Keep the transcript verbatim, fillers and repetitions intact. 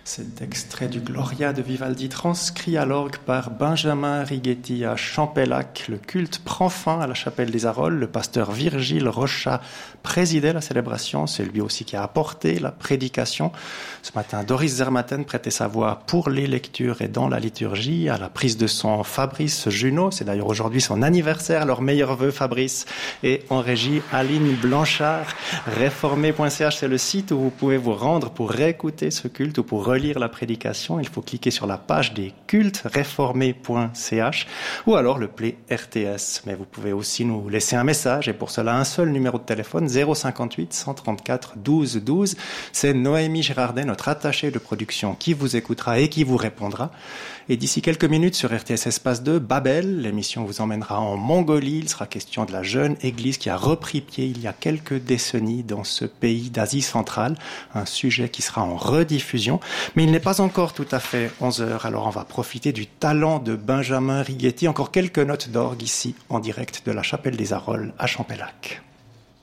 Cet extrait du Gloria de Vivaldi, transcrit à l'orgue par Benjamin Righetti à Champellac. Le culte prend fin à la chapelle des Arolles. Le pasteur Virgile Rochat présidait la célébration. C'est lui aussi qui a apporté la prédication. Ce matin, Doris Zermatten prêtait sa voix pour les lectures et dans la liturgie. À la prise de son, Fabrice Junot. C'est d'ailleurs aujourd'hui son anniversaire. Leurs meilleurs vœux, Fabrice. Et en régie, Aline Blanchard. réformé point c h, c'est le site où vous pouvez vous rendre pour réécouter ce culte ou pour relire la prédication. Il faut cliquer sur la page des cultes, réformé point c h, ou alors le play R T S. Mais vous pouvez aussi nous laisser un message, et pour cela, un seul numéro de téléphone, zéro cinquante-huit cent trente-quatre douze douze. C'est Noémie Girardet, notre attachée de production, qui vous écoutera et qui vous répondra. Et d'ici quelques minutes sur R T S Espace deux, Babel, l'émission vous emmènera en Mongolie. Il sera question de la jeune église qui a repris pied il y a quelques décennies dans ce pays d'Asie centrale. Un sujet qui sera en rediffusion. Mais il n'est pas encore tout à fait onze heures, alors on va profiter du talent de Benjamin Righetti. Encore quelques notes d'orgue ici, en direct de la chapelle des Arolles à Champellac.